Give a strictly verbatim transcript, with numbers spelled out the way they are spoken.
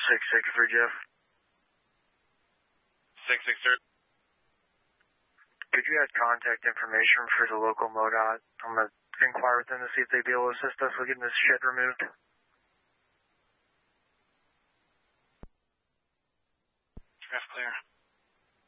six six three, Jeff. six six three. Could you add contact information for the local MoDOT? I'm going to inquire with them to see if they'd be able to assist us with getting this shed removed. Draft clear.